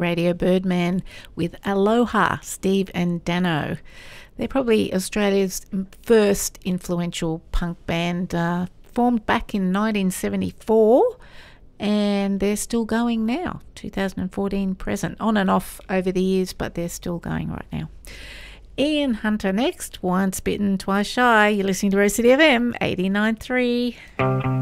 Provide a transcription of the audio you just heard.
Radio Birdman with Aloha, Steve and Dano. They're probably Australia's first influential punk band, formed back in 1974, and they're still going now, 2014 present, on and off over the years, but they're still going right now. Ian Hunter next, Once Bitten, Twice Shy. You're listening to Rose City FM 89.3.